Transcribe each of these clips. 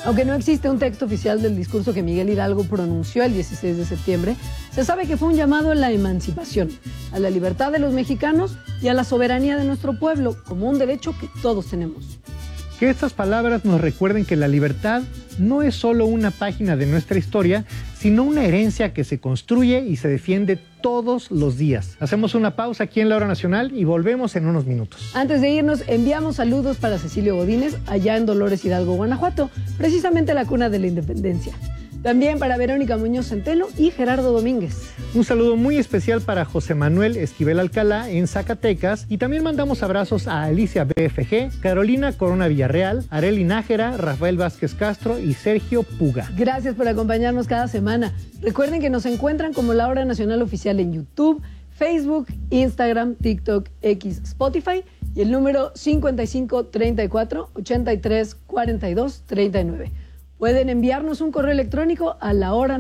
Aunque no existe un texto oficial del discurso que Miguel Hidalgo pronunció el 16 de septiembre, se sabe que fue un llamado a la emancipación, a la libertad de los mexicanos y a la soberanía de nuestro pueblo, como un derecho que todos tenemos. Que estas palabras nos recuerden que la libertad no es solo una página de nuestra historia, sino una herencia que se construye y se defiende todos los días. Hacemos una pausa aquí en La Hora Nacional y volvemos en unos minutos. Antes de irnos, enviamos saludos para Cecilio Godínez, allá en Dolores Hidalgo, Guanajuato, precisamente la cuna de la independencia. También para Verónica Muñoz Centeno y Gerardo Domínguez. Un saludo muy especial para José Manuel Esquivel Alcalá en Zacatecas. Y también mandamos abrazos a Alicia BFG, Carolina Corona Villarreal, Arely Nájera, Rafael Vázquez Castro y Sergio Puga. Gracias por acompañarnos cada semana. Recuerden que nos encuentran como La Hora Nacional Oficial en YouTube, Facebook, Instagram, TikTok, X, Spotify y el número 5534-834239. Pueden enviarnos un correo electrónico a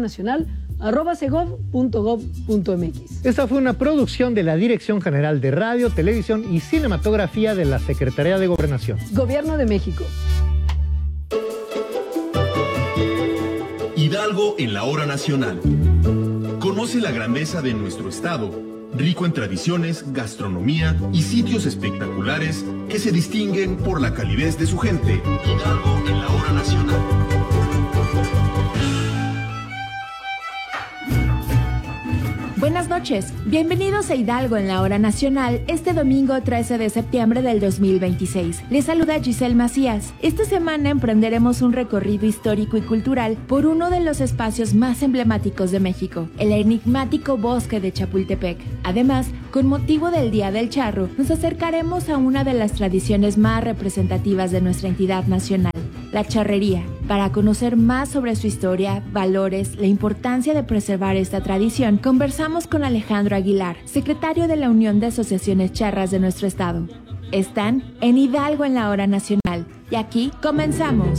lahoranacional@segov.gov.mx. Esta fue una producción de la Dirección General de Radio, Televisión y Cinematografía de la Secretaría de Gobernación. Gobierno de México. Hidalgo en la Hora Nacional. Conoce la grandeza de nuestro estado, rico en tradiciones, gastronomía y sitios espectaculares que se distinguen por la calidez de su gente. Hidalgo en la Hora Nacional. Buenas noches, bienvenidos a Hidalgo en la Hora Nacional este domingo 13 de septiembre del 2026. Les saluda Giselle Macías. Esta semana emprenderemos un recorrido histórico y cultural por uno de los espacios más emblemáticos de México, el enigmático bosque de Chapultepec. Además, con motivo del Día del Charro, nos acercaremos a una de las tradiciones más representativas de nuestra entidad nacional, la charrería. Para conocer más sobre su historia, valores, la importancia de preservar esta tradición, conversamos con Alejandro Aguilar, secretario de la Unión de Asociaciones Charras de nuestro estado. Están en Hidalgo en la Hora Nacional y aquí comenzamos.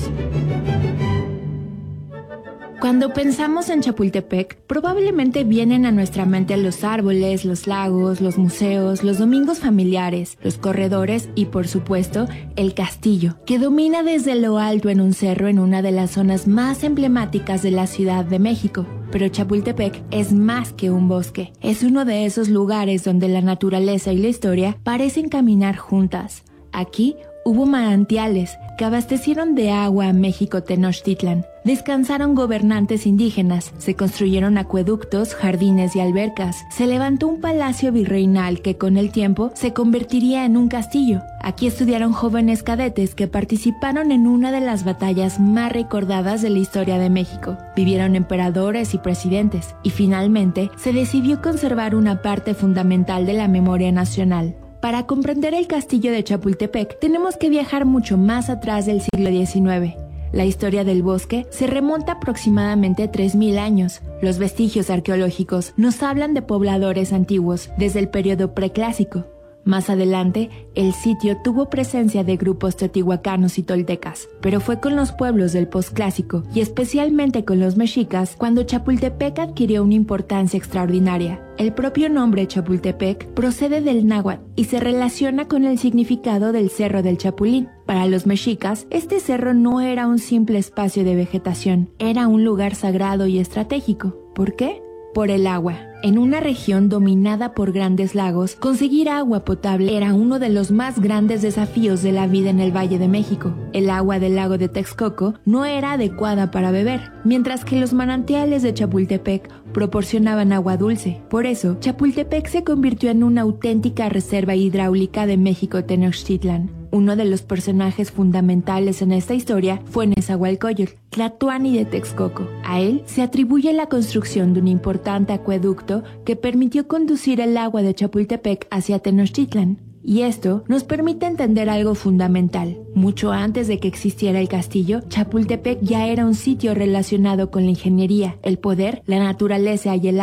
Cuando pensamos en Chapultepec, probablemente vienen a nuestra mente los árboles, los lagos, los museos, los domingos familiares, los corredores y, por supuesto, el castillo, que domina desde lo alto en un cerro en una de las zonas más emblemáticas de la Ciudad de México. Pero Chapultepec es más que un bosque. Es uno de esos lugares donde la naturaleza y la historia parecen caminar juntas. Aquí hubo manantiales que abastecieron de agua a México Tenochtitlan. Descansaron gobernantes indígenas, se construyeron acueductos, jardines y albercas. Se levantó un palacio virreinal que con el tiempo se convertiría en un castillo. Aquí estudiaron jóvenes cadetes que participaron en una de las batallas más recordadas de la historia de México. Vivieron emperadores y presidentes. Y finalmente se decidió conservar una parte fundamental de la memoria nacional. Para comprender el castillo de Chapultepec, tenemos que viajar mucho más atrás del siglo XIX. La historia del bosque se remonta aproximadamente a 3000 años. Los vestigios arqueológicos nos hablan de pobladores antiguos desde el periodo preclásico. Más adelante, el sitio tuvo presencia de grupos teotihuacanos y toltecas, pero fue con los pueblos del posclásico y especialmente con los mexicas cuando Chapultepec adquirió una importancia extraordinaria. El propio nombre Chapultepec procede del náhuatl y se relaciona con el significado del Cerro del Chapulín. Para los mexicas, este cerro no era un simple espacio de vegetación, era un lugar sagrado y estratégico. ¿Por qué? Por el agua. En una región dominada por grandes lagos, conseguir agua potable era uno de los más grandes desafíos de la vida en el Valle de México. El agua del lago de Texcoco no era adecuada para beber, mientras que los manantiales de Chapultepec proporcionaban agua dulce. Por eso, Chapultepec se convirtió en una auténtica reserva hidráulica de México Tenochtitlan. Uno de los personajes fundamentales en esta historia fue Nezahualcóyotl, Tlatoani de Texcoco. A él se atribuye la construcción de un importante acueducto que permitió conducir el agua de Chapultepec hacia Tenochtitlan. Y esto nos permite entender algo fundamental. Mucho antes de que existiera el castillo, Chapultepec ya era un sitio relacionado con la ingeniería, el poder, la naturaleza y el agua.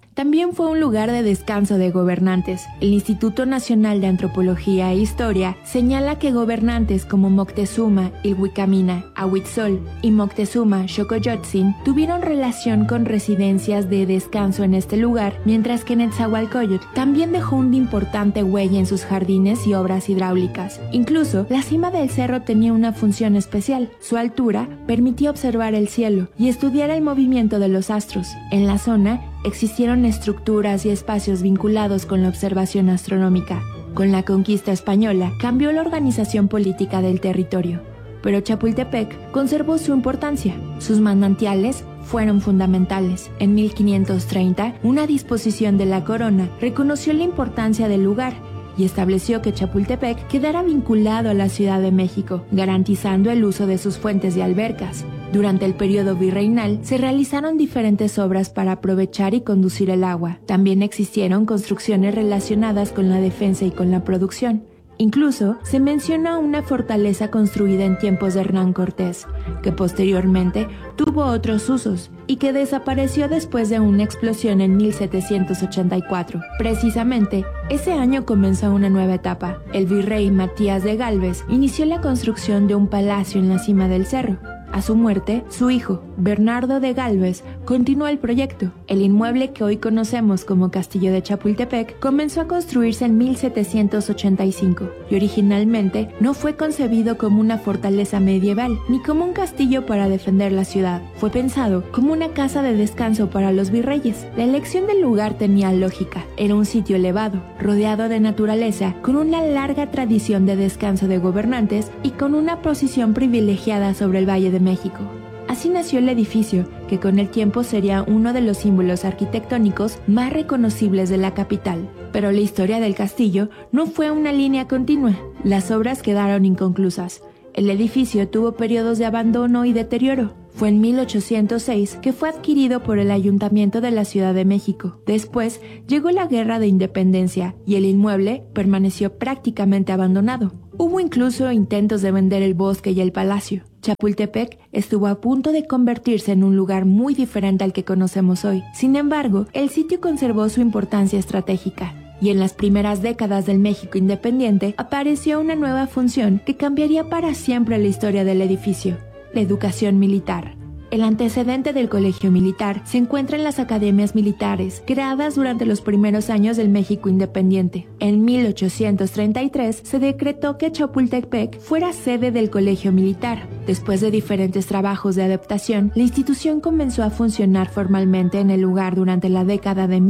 también fue un lugar de descanso de gobernantes. El Instituto Nacional de Antropología e Historia señala que gobernantes como Moctezuma Ilhuicamina Ahuitzol y Moctezuma Xocoyotzin tuvieron relación con residencias de descanso en este lugar, mientras que Netzahualcóyotl también dejó una importante huella en sus jardines y obras hidráulicas. Incluso, la cima del cerro tenía una función especial. Su altura permitía observar el cielo y estudiar el movimiento de los astros. En la zona existieron estructuras y espacios vinculados con la observación astronómica. Con la conquista española, cambió la organización política del territorio, pero Chapultepec conservó su importancia. Sus manantiales fueron fundamentales. En 1530, una disposición de la corona reconoció la importancia del lugar y estableció que Chapultepec quedara vinculado a la Ciudad de México, garantizando el uso de sus fuentes y albercas. Durante el periodo virreinal se realizaron diferentes obras para aprovechar y conducir el agua. También existieron construcciones relacionadas con la defensa y con la producción. Incluso se menciona una fortaleza construida en tiempos de Hernán Cortés, que posteriormente tuvo otros usos y que desapareció después de una explosión en 1784. Precisamente, ese año comenzó una nueva etapa. El virrey Matías de Gálvez inició la construcción de un palacio en la cima del cerro. A su muerte, su hijo, Bernardo de Gálvez, continuó el proyecto. El inmueble que hoy conocemos como Castillo de Chapultepec comenzó a construirse en 1785 y originalmente no fue concebido como una fortaleza medieval ni como un castillo para defender la ciudad. Fue pensado como una casa de descanso para los virreyes. La elección del lugar tenía lógica. Era un sitio elevado, rodeado de naturaleza, con una larga tradición de descanso de gobernantes y con una posición privilegiada sobre el Valle de México. Así nació el edificio, que con el tiempo sería uno de los símbolos arquitectónicos más reconocibles de la capital. Pero la historia del castillo no fue una línea continua. Las obras quedaron inconclusas. El edificio tuvo periodos de abandono y deterioro. Fue en 1806 que fue adquirido por el Ayuntamiento de la Ciudad de México. Después llegó la Guerra de Independencia y el inmueble permaneció prácticamente abandonado. Hubo incluso intentos de vender el bosque y el palacio. Chapultepec estuvo a punto de convertirse en un lugar muy diferente al que conocemos hoy. Sin embargo, el sitio conservó su importancia estratégica. Y en las primeras décadas del México independiente apareció una nueva función que cambiaría para siempre la historia del edificio: la educación militar. El antecedente del colegio militar se encuentra en las academias militares, creadas durante los primeros años del México independiente. En 1833 se decretó que Chapultepec fuera sede del colegio militar. Después de diferentes trabajos de adaptación, la institución comenzó a funcionar formalmente en el lugar durante la década de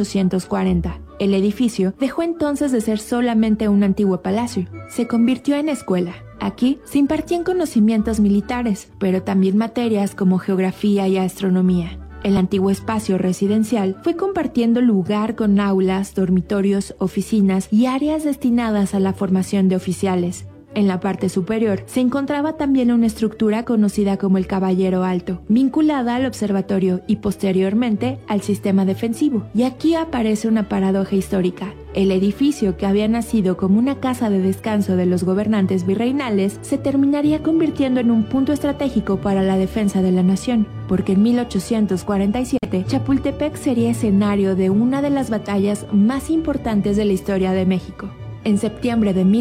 1840. El edificio dejó entonces de ser solamente un antiguo palacio. Se convirtió en escuela. Aquí se impartían conocimientos militares, pero también materias como geografía y astronomía. El antiguo espacio residencial fue compartiendo lugar con aulas, dormitorios, oficinas y áreas destinadas a la formación de oficiales. En la parte superior se encontraba también una estructura conocida como el Caballero Alto, vinculada al observatorio y posteriormente al sistema defensivo. Y aquí aparece una paradoja histórica. El edificio, que había nacido como una casa de descanso de los gobernantes virreinales, se terminaría convirtiendo en un punto estratégico para la defensa de la nación, porque en 1847 Chapultepec sería escenario de una de las batallas más importantes de la historia de México. En septiembre de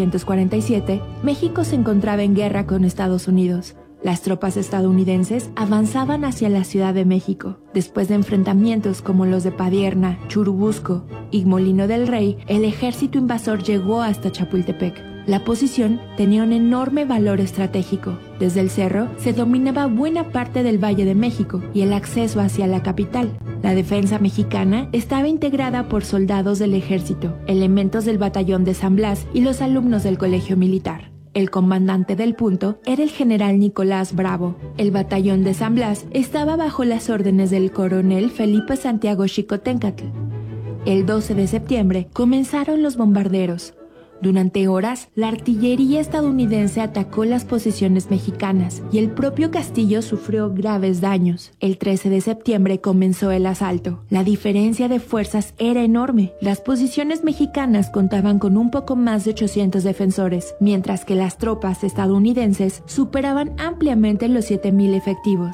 1847, México se encontraba en guerra con Estados Unidos. Las tropas estadounidenses avanzaban hacia la Ciudad de México. Después de enfrentamientos como los de Padierna, Churubusco y Molino del Rey, el ejército invasor llegó hasta Chapultepec. La posición tenía un enorme valor estratégico. Desde el cerro se dominaba buena parte del Valle de México y el acceso hacia la capital. La defensa mexicana estaba integrada por soldados del ejército, elementos del batallón de San Blas y los alumnos del colegio militar. El comandante del punto era el general Nicolás Bravo. El batallón de San Blas estaba bajo las órdenes del coronel Felipe Santiago Xicoténcatl. El 12 de septiembre comenzaron los bombarderos. Durante horas, la artillería estadounidense atacó las posiciones mexicanas y el propio castillo sufrió graves daños. El 13 de septiembre comenzó el asalto. La diferencia de fuerzas era enorme. Las posiciones mexicanas contaban con un poco más de 800 defensores, mientras que las tropas estadounidenses superaban ampliamente los 7,000 efectivos.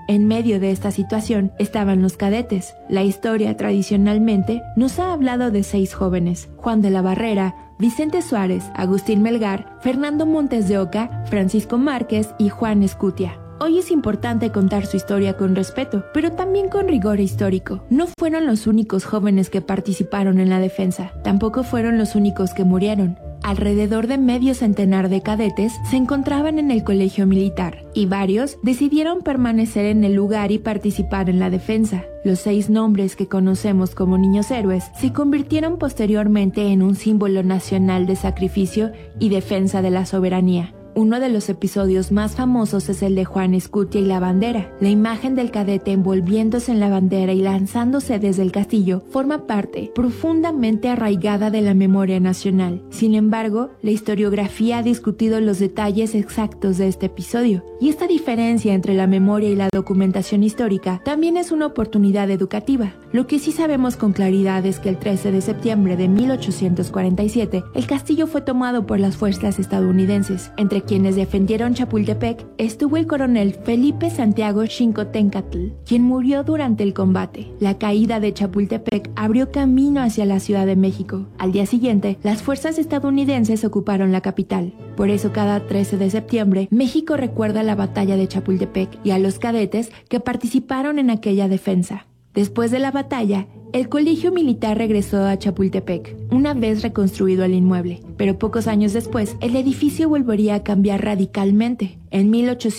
En medio de esta situación estaban los cadetes. La historia tradicionalmente nos ha hablado de 6 jóvenes: Juan de la Barrera, Vicente Suárez, Agustín Melgar, Fernando Montes de Oca, Francisco Márquez y Juan Escutia. Hoy es importante contar su historia con respeto, pero también con rigor histórico. No fueron los únicos jóvenes que participaron en la defensa, tampoco fueron los únicos que murieron. Alrededor de medio centenar de cadetes se encontraban en el colegio militar y varios decidieron permanecer en el lugar y participar en la defensa. Los 6 nombres que conocemos como niños héroes se convirtieron posteriormente en un símbolo nacional de sacrificio y defensa de la soberanía. Uno de los episodios más famosos es el de Juan Escutia y la bandera. La imagen del cadete envolviéndose en la bandera y lanzándose desde el castillo forma parte profundamente arraigada de la memoria nacional. Sin embargo, la historiografía ha discutido los detalles exactos de este episodio, y esta diferencia entre la memoria y la documentación histórica también es una oportunidad educativa. Lo que sí sabemos con claridad es que el 13 de septiembre de 1847, el castillo fue tomado por las fuerzas estadounidenses. Entre quienes defendieron Chapultepec estuvo el coronel Felipe Santiago Xicoténcatl, quien murió durante el combate. La caída de Chapultepec abrió camino hacia la Ciudad de México. Al día siguiente, las fuerzas estadounidenses ocuparon la capital. Por eso, cada 13 de septiembre, México recuerda la batalla de Chapultepec y a los cadetes que participaron en aquella defensa. Después de la batalla, el colegio militar regresó a Chapultepec, una vez reconstruido el inmueble, pero pocos años después, el edificio volvería a cambiar radicalmente. En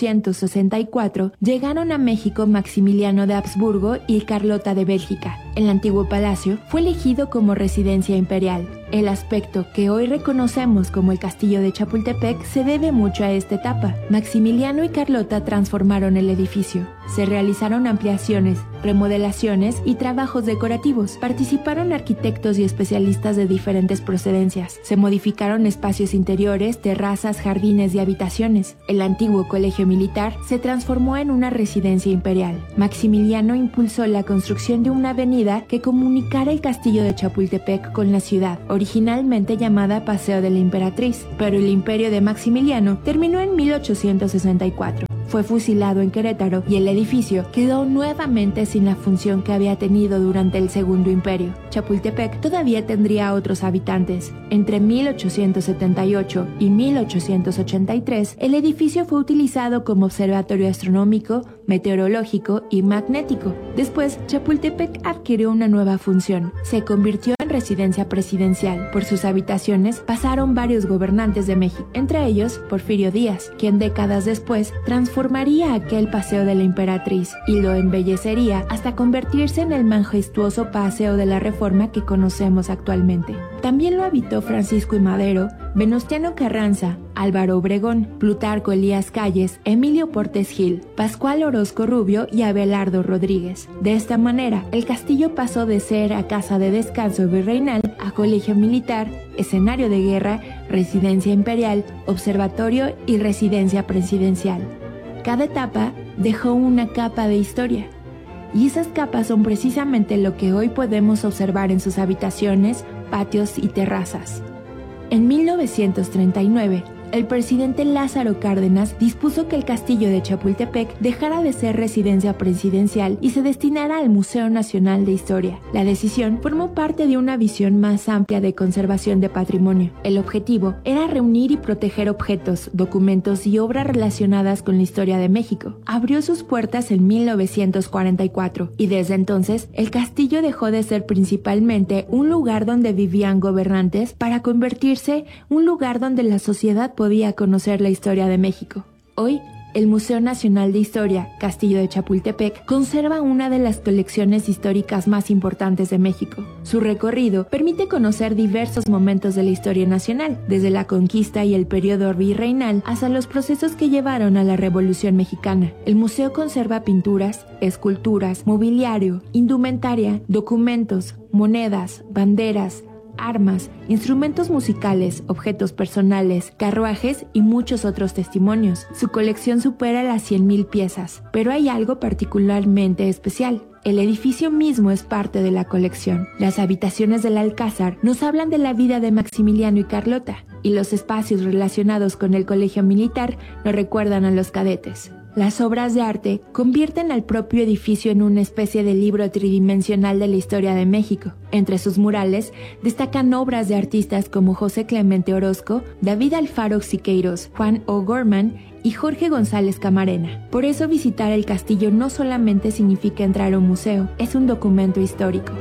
1864 llegaron a México Maximiliano de Habsburgo y Carlota de Bélgica. El antiguo palacio fue elegido como residencia imperial. El aspecto que hoy reconocemos como el castillo de Chapultepec se debe mucho a esta etapa. Maximiliano y Carlota transformaron el edificio. Se realizaron ampliaciones, remodelaciones y trabajos decorativos. Participaron arquitectos y especialistas de diferentes procedencias. Se modificaron espacios interiores, terrazas, jardines y habitaciones. El antiguo colegio militar se transformó en una residencia imperial. Maximiliano impulsó la construcción de una avenida que comunicara el castillo de Chapultepec con la ciudad, originalmente llamada Paseo de la Emperatriz, pero el imperio de Maximiliano terminó en 1864. Fue fusilado en Querétaro y el edificio quedó nuevamente sin la función que había tenido durante el Segundo Imperio. Chapultepec todavía tendría otros habitantes. Entre 1878 y 1883, el edificio fue utilizado como observatorio astronómico, meteorológico y magnético. Después, Chapultepec adquirió una nueva función. Se convirtió en residencia presidencial. Por sus habitaciones pasaron varios gobernantes de México, entre ellos Porfirio Díaz, quien décadas después transformaría aquel Paseo de la Emperatriz y lo embellecería hasta convertirse en el majestuoso Paseo de la Reforma que conocemos actualmente. También lo habitó Francisco I. Madero, Venustiano Carranza, Álvaro Obregón, Plutarco Elías Calles, Emilio Portes Gil, Pascual Orozco Rubio y Abelardo Rodríguez. De esta manera, el castillo pasó de ser a casa de descanso virreinal a colegio militar, escenario de guerra, residencia imperial, observatorio y residencia presidencial. Cada etapa dejó una capa de historia. Y esas capas son precisamente lo que hoy podemos observar en sus habitaciones, patios y terrazas. En 1939, el presidente Lázaro Cárdenas dispuso que el castillo de Chapultepec dejara de ser residencia presidencial y se destinara al Museo Nacional de Historia. La decisión formó parte de una visión más amplia de conservación de patrimonio. El objetivo era reunir y proteger objetos, documentos y obras relacionadas con la historia de México. Abrió sus puertas en 1944 y desde entonces el castillo dejó de ser principalmente un lugar donde vivían gobernantes para convertirse en un lugar donde la sociedad podía conocer la historia de México. Hoy, el Museo Nacional de Historia, Castillo de Chapultepec, conserva una de las colecciones históricas más importantes de México. Su recorrido permite conocer diversos momentos de la historia nacional, desde la conquista y el periodo virreinal hasta los procesos que llevaron a la Revolución Mexicana. El museo conserva pinturas, esculturas, mobiliario, indumentaria, documentos, monedas, banderas, armas, instrumentos musicales, objetos personales, carruajes y muchos otros testimonios. Su colección supera las 100,000 piezas, pero hay algo particularmente especial. El edificio mismo es parte de la colección. Las habitaciones del Alcázar nos hablan de la vida de Maximiliano y Carlota, y los espacios relacionados con el colegio militar nos recuerdan a los cadetes. Las obras de arte convierten al propio edificio en una especie de libro tridimensional de la historia de México. Entre sus murales destacan obras de artistas como José Clemente Orozco, David Alfaro Siqueiros, Juan O'Gorman y Jorge González Camarena. Por eso visitar el castillo no solamente significa entrar a un museo, es un documento histórico.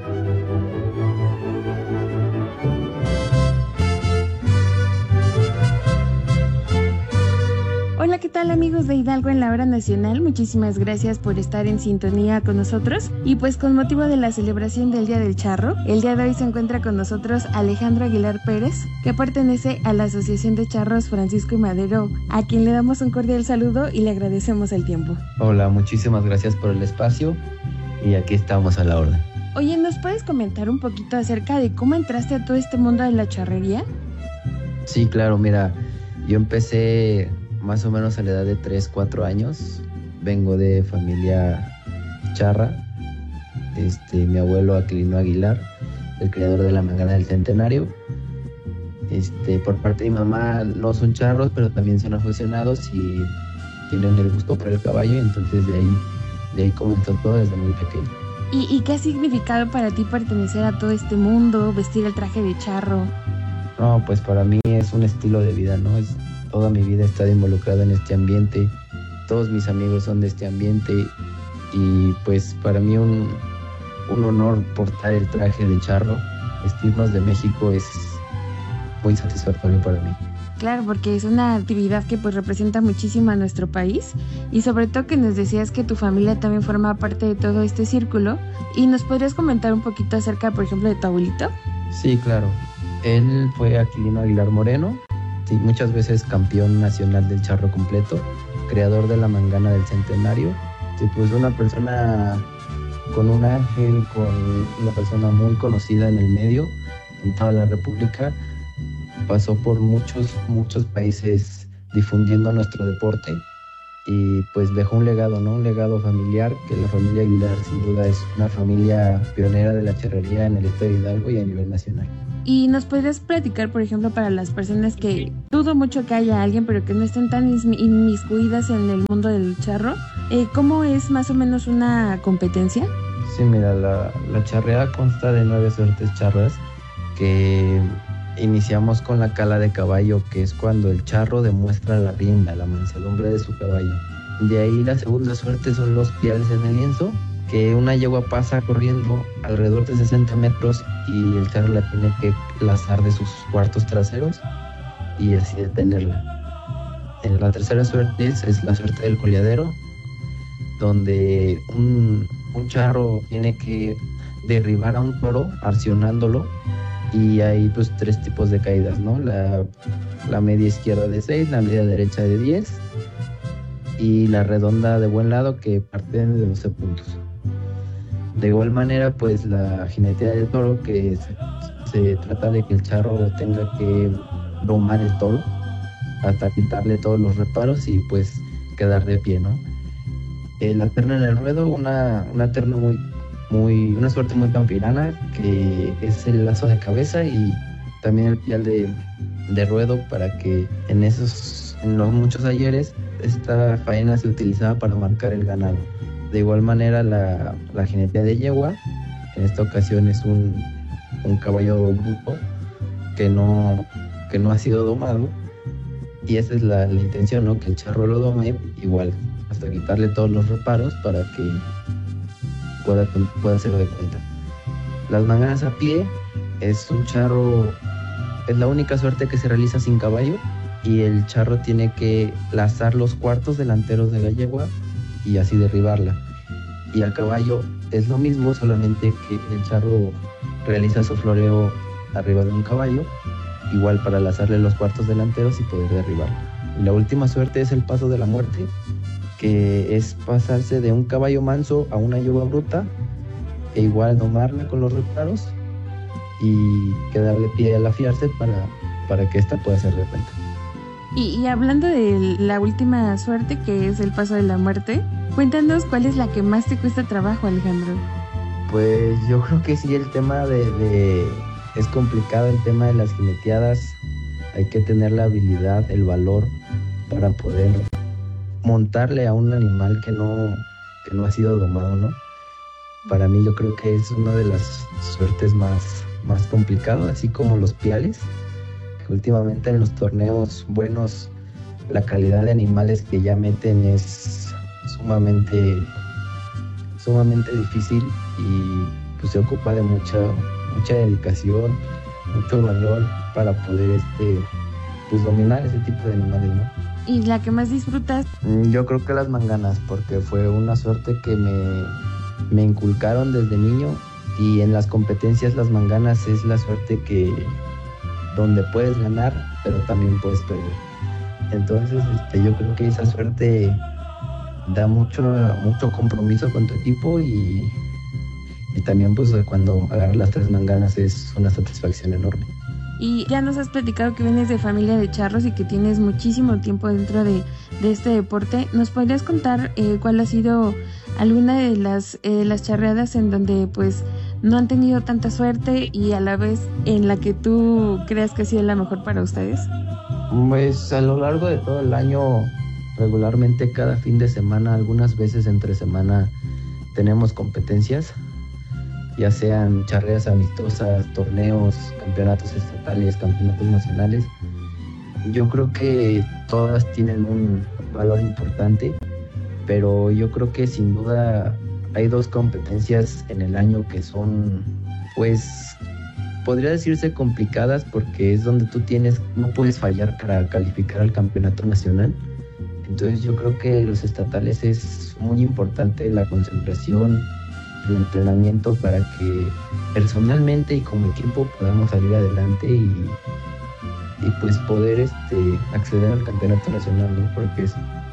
Hola, ¿qué tal amigos de Hidalgo en la Hora Nacional? Muchísimas gracias por estar en sintonía con nosotros. Y pues con motivo de la celebración del Día del Charro, el día de hoy se encuentra con nosotros Alejandro Aguilar Pérez, que pertenece a la Asociación de Charros Francisco y Madero, a quien le damos un cordial saludo y le agradecemos el tiempo. Hola, muchísimas gracias por el espacio y aquí estamos a la orden. Oye, ¿nos puedes comentar un poquito acerca de cómo entraste a todo este mundo de la charrería? Sí, claro, mira, yo empecé más o menos a la edad de 3-4 años. Vengo de familia charra. Mi abuelo Aquilino Aguilar, el creador de la Mangana del Centenario. Por parte de mi mamá no son charros, pero también son aficionados y tienen el gusto por el caballo, y entonces de ahí comenzó todo desde muy pequeño. ¿Y qué ha significado para ti pertenecer a todo este mundo, vestir el traje de charro? No, pues para mí es un estilo de vida, ¿no? Toda mi vida he estado involucrado en este ambiente, todos mis amigos son de este ambiente y pues para mí un honor portar el traje de charro, vestirnos de México es muy satisfactorio para mí. Claro, porque es una actividad que pues representa muchísimo a nuestro país y sobre todo que nos decías que tu familia también forma parte de todo este círculo. ¿Y nos podrías comentar un poquito acerca, por ejemplo, de tu abuelito? Sí, claro. Él fue Aquilino Aguilar Moreno. Sí, muchas veces campeón nacional del charro completo, creador de la Mangana del Centenario. Sí, pues una persona con un ángel, con una persona muy conocida en el medio, en toda la República. Pasó por muchos países difundiendo nuestro deporte y pues dejó un legado, ¿no? Un legado familiar, que la familia Aguilar sin duda es una familia pionera de la charrería en el estado de Hidalgo y a nivel nacional. ¿Y nos podrías platicar, por ejemplo, para las personas que dudo mucho que haya alguien, pero que no estén tan inmiscuidas en el mundo del charro, cómo es más o menos una competencia? Sí, mira, la charreada consta de 9 suertes charras que iniciamos con la cala de caballo, que es cuando el charro demuestra la rienda, la mansedumbre de su caballo. De ahí la segunda suerte son los piales en el lienzo, que una yegua pasa corriendo alrededor de 60 metros y el charro la tiene que lazar de sus cuartos traseros y así detenerla. En la tercera suerte es la suerte del coleadero, donde un charro tiene que derribar a un toro arcionándolo, y hay pues 3 tipos de caídas, ¿no? La media izquierda de 6, la media derecha de 10 y la redonda de buen lado, que parten de 12 puntos. De igual manera, pues la jinetea del toro, que se trata de que el charro tenga que domar el toro hasta quitarle todos los reparos y pues quedar de pie, ¿no? La terna en el ruedo, una terna una suerte muy campirana, que es el lazo de cabeza y también el pial de ruedo, para que en los muchos ayeres esta faena se utilizaba para marcar el ganado. De igual manera la jinetea de yegua, en esta ocasión es un caballo bruto que no ha sido domado, y esa es la intención, ¿no? Que el charro lo dome igual hasta quitarle todos los reparos para que pueda ser de cuenta. Las manganas a pie es la única suerte que se realiza sin caballo, y el charro tiene que lazar los cuartos delanteros de la yegua y así derribarla. Y a caballo es lo mismo, solamente que el charro realiza su floreo arriba de un caballo, igual para lazarle los cuartos delanteros y poder derribarla. Y la última suerte es el paso de la muerte, que es pasarse de un caballo manso a una yegua bruta e igual domarla con los reparos y quedar de pie al afiarse para que ésta pueda ser de cuenta. Y hablando de la última suerte, que es el paso de la muerte, cuéntanos cuál es la que más te cuesta trabajo, Alejandro. Pues yo creo que sí, el tema es complicado, el tema de las jineteadas. Hay que tener la habilidad, el valor para poder montarle a un animal que no ha sido domado, ¿no? Para mí yo creo que es una de las suertes más complicadas, así como los piales, que últimamente en los torneos buenos la calidad de animales que ya meten es sumamente difícil y pues se ocupa de mucha dedicación, mucho valor para poder pues dominar ese tipo de animales, ¿no? ¿Y la que más disfrutas? Yo creo que las manganas, porque fue una suerte que me inculcaron desde niño, y en las competencias las manganas es la suerte donde puedes ganar, pero también puedes perder. Entonces yo creo que esa suerte da mucho compromiso con tu equipo y también pues cuando agarras las 3 manganas es una satisfacción enorme. Y ya nos has platicado que vienes de familia de charros y que tienes muchísimo tiempo dentro de este deporte. ¿Nos podrías contar cuál ha sido alguna de las charreadas en donde pues no han tenido tanta suerte y a la vez en la que tú creas que ha sido la mejor para ustedes? Pues a lo largo de todo el año, regularmente cada fin de semana, algunas veces entre semana, tenemos competencias, ya sean charreas amistosas, torneos, campeonatos estatales, campeonatos nacionales. Yo creo que todas tienen un valor importante, pero yo creo que sin duda hay 2 competencias en el año que son, pues, podría decirse complicadas, porque es donde tú no puedes fallar para calificar al campeonato nacional. Entonces yo creo que los estatales es muy importante la concentración, el entrenamiento para que personalmente y como equipo podamos salir adelante y pues poder acceder al campeonato nacional, ¿no? Porque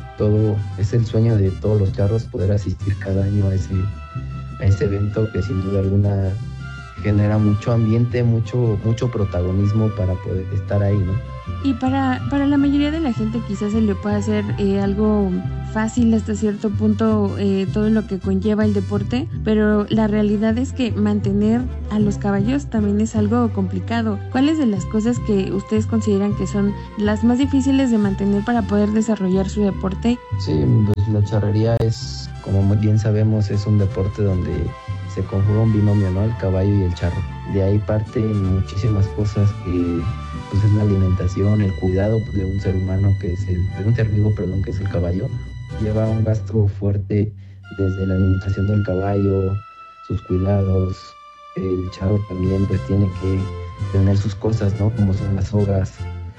es el sueño de todos los charros poder asistir cada año a ese evento que sin duda alguna genera mucho ambiente, mucho protagonismo para poder estar ahí, ¿no? Y para la mayoría de la gente quizás se le pueda hacer algo fácil hasta cierto punto todo lo que conlleva el deporte, pero la realidad es que mantener a los caballos también es algo complicado. ¿Cuáles de las cosas que ustedes consideran que son las más difíciles de mantener para poder desarrollar su deporte? Sí, pues la charrería es, como muy bien sabemos, es un deporte donde se conjuga un binomio, ¿no? El caballo y el charro. De ahí parten muchísimas cosas que pues es la alimentación, el cuidado de un ser humano de un ser vivo, que es el caballo. Lleva un gasto fuerte desde la alimentación del caballo, sus cuidados. El charro también pues tiene que tener sus cosas, ¿no? Como son las sogas,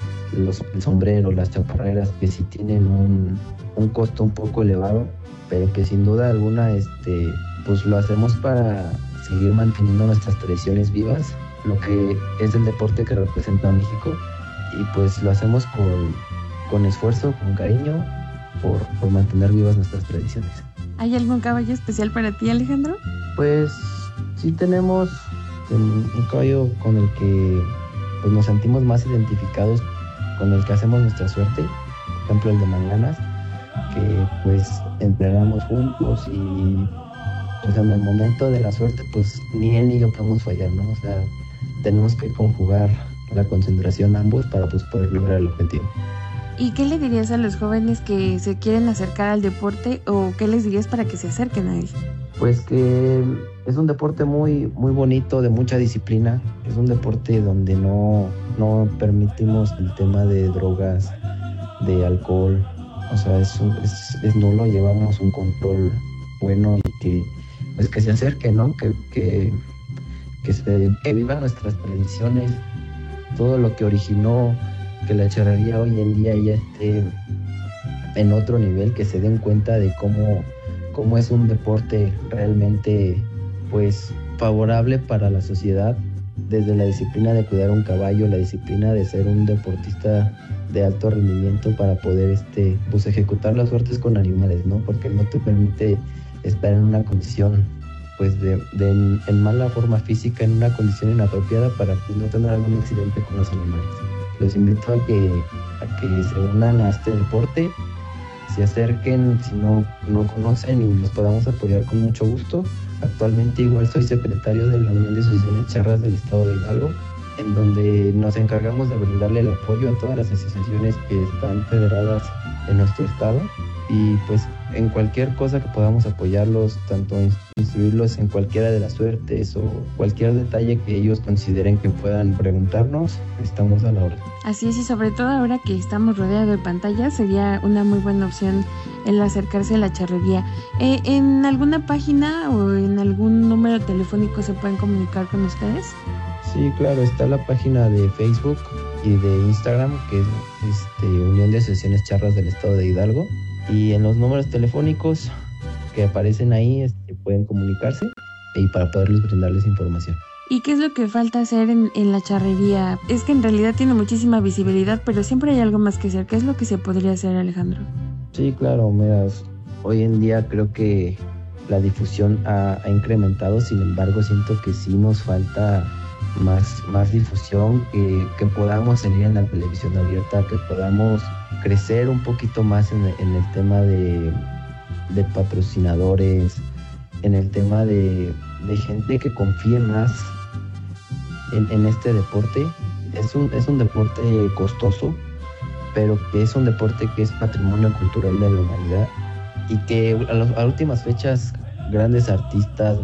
el sombrero, las chaparreras, que sí tienen un costo un poco elevado, pero que sin duda alguna pues lo hacemos para seguir manteniendo nuestras tradiciones vivas, lo que es el deporte que representa a México, y pues lo hacemos con esfuerzo, con cariño, por mantener vivas nuestras tradiciones. ¿Hay algún caballo especial para ti, Alejandro? Pues sí tenemos un caballo con el que pues nos sentimos más identificados, con el que hacemos nuestra suerte, por ejemplo el de Manganas, que pues entrenamos juntos y pues en el momento de la suerte pues ni él ni yo podemos fallar, ¿no? O sea, tenemos que conjugar la concentración ambos para pues poder lograr el objetivo. ¿Y qué le dirías a los jóvenes que se quieren acercar al deporte, o qué les dirías para que se acerquen a él? Pues que es un deporte muy, muy bonito, de mucha disciplina. Es un deporte donde no permitimos el tema de drogas, de alcohol. O sea, es nulo, llevamos un control bueno y que se acerquen, ¿no? Que vivan nuestras tradiciones, todo lo que originó que la charrería hoy en día ya esté en otro nivel, que se den cuenta de cómo es un deporte realmente pues favorable para la sociedad, desde la disciplina de cuidar un caballo, la disciplina de ser un deportista de alto rendimiento para poder pues ejecutar las suertes con animales, ¿no? Porque no te permite estar en una condición pues en mala forma física, en una condición inapropiada para pues no tener algún accidente con los animales. Los invito a que se unan a este deporte, se acerquen si no conocen, y los podamos apoyar con mucho gusto. Actualmente igual soy secretario de la Unión de Asociaciones Charras del Estado de Hidalgo, en donde nos encargamos de brindarle el apoyo a todas las asociaciones que están federadas en nuestro estado. y pues en cualquier cosa que podamos apoyarlos, tanto instruirlos en cualquiera de las suertes o cualquier detalle que ellos consideren que puedan preguntarnos, estamos a la orden. Así es, y sobre todo ahora que estamos rodeados de pantallas, sería una muy buena opción el acercarse a la charrería. ¿En alguna página o en algún número telefónico se pueden comunicar con ustedes? Sí, claro, está la página de Facebook y de Instagram, que es Unión de Asociaciones Charras del Estado de Hidalgo. Y en los números telefónicos que aparecen ahí pueden comunicarse y para poderles brindarles información. ¿Y qué es lo que falta hacer en la charrería? Es que en realidad tiene muchísima visibilidad, pero siempre hay algo más que hacer. ¿Qué es lo que se podría hacer, Alejandro? Sí, claro, mira, hoy en día creo que la difusión ha incrementado, sin embargo siento que sí nos falta más difusión, que podamos salir en la televisión abierta, que podamos crecer un poquito más en el tema de patrocinadores, en el tema de gente que confíe más en este deporte. Es un deporte costoso, pero que es un deporte que es patrimonio cultural de la humanidad y que a últimas fechas grandes artistas,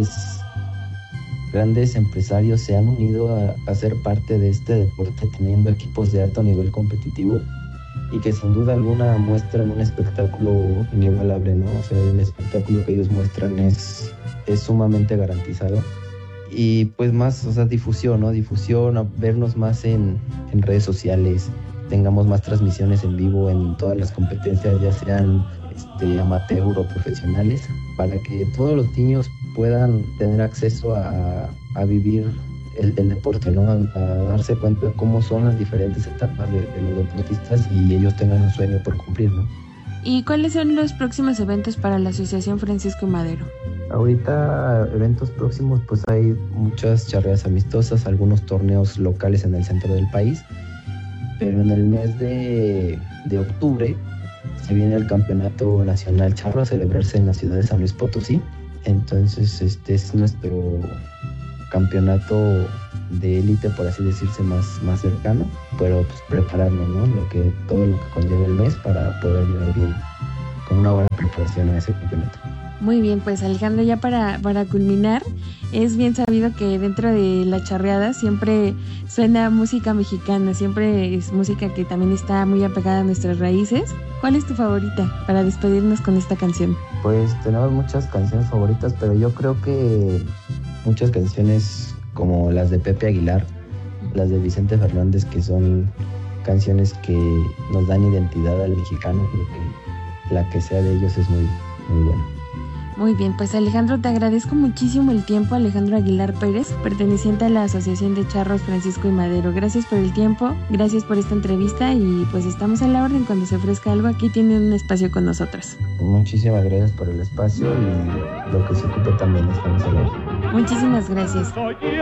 grandes empresarios se han unido a ser parte de este deporte, teniendo equipos de alto nivel competitivo y que sin duda alguna muestran un espectáculo inigualable, ¿no? O sea, el espectáculo que ellos muestran es sumamente garantizado. Y pues más, o sea, difusión, ¿no? Difusión, vernos más en redes sociales, tengamos más transmisiones en vivo en todas las competencias, ya sean amateur o profesionales, para que todos los niños puedan tener acceso a vivir el deporte, ¿no? A darse cuenta de cómo son las diferentes etapas de los deportistas y ellos tengan un sueño por cumplir, ¿no? ¿Y cuáles son los próximos eventos para la Asociación Francisco y Madero? Ahorita eventos próximos, pues hay muchas charreas amistosas, algunos torneos locales en el centro del país, pero en el mes de octubre se viene el Campeonato Nacional Charro a celebrarse en la ciudad de San Luis Potosí. Entonces este es nuestro campeonato de élite, por así decirse, más cercano, pero pues prepararnos, ¿no? Todo lo que conlleva el mes para poder llegar bien con una buena preparación a ese campeonato. Muy bien, pues Alejandro, ya para culminar, es bien sabido que dentro de la charreada siempre suena música mexicana, siempre es música que también está muy apegada a nuestras raíces. ¿Cuál es tu favorita para despedirnos con esta canción? Pues tenemos muchas canciones favoritas, pero yo creo que muchas canciones como las de Pepe Aguilar, las de Vicente Fernández, que son canciones que nos dan identidad al mexicano, creo que la que sea de ellos es muy, muy buena. Muy bien, pues Alejandro, te agradezco muchísimo el tiempo. Alejandro Aguilar Pérez, perteneciente a la Asociación de Charros Francisco y Madero. Gracias por el tiempo, gracias por esta entrevista y pues estamos a la orden. Cuando se ofrezca algo, aquí tienen un espacio con nosotros. Muchísimas gracias por el espacio y lo que se ocupe también estamos a la orden. Muchísimas gracias.